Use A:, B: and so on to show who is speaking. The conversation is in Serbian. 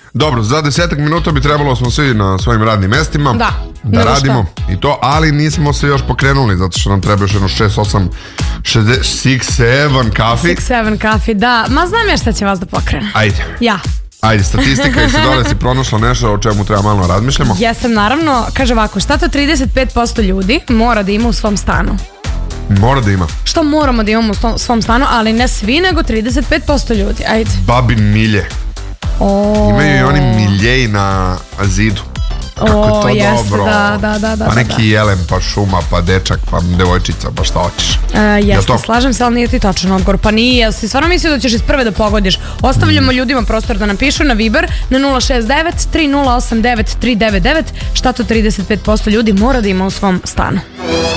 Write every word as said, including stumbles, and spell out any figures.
A: Dobro, za desetak minuta bi trebalo smo svi na svojim radnim mestima.
B: Da,
A: da radimo šta? I to, ali nismo se još pokrenuli zato što nam treba još jedno šest, osam, šest, sedam kafi.
B: šest, sedam kafi, da. Ma znam ja šta će vas da pokrene.
A: Ajde.
B: Ja.
A: Ajde, statistika i se dole si pronašla nešto o čemu treba malo razmišljamo.
B: Jesam, naravno. Kaže ovako, šta to trideset pet posto ljudi mora da ima u svom stanu?
A: Mora da ima.
B: Što moramo da imamo u svom stanu, ali ne svi, nego trideset pet posto ljudi. Ajde.
A: Babin milje.
B: O...
A: Imaju i oni miljeji na zidu. Kako
B: o,
A: je to
B: jeste,
A: dobro.
B: Da, da, da, da,
A: pa neki
B: da.
A: jelen, pa šuma, pa dečak, pa devojčica, pa šta hoćeš.
B: Uh, jeste, slažem se, ali nije ti točan odgovor. Pa nije, jel si stvarno mislio da ćeš iz prve da pogodiš? Ostavljamo mm. ljudima prostor da napišu na Viber na nula šest devet, tri nula osam devet, tri devet devet šta to trideset pet posto ljudi mora da ima u svom stanu.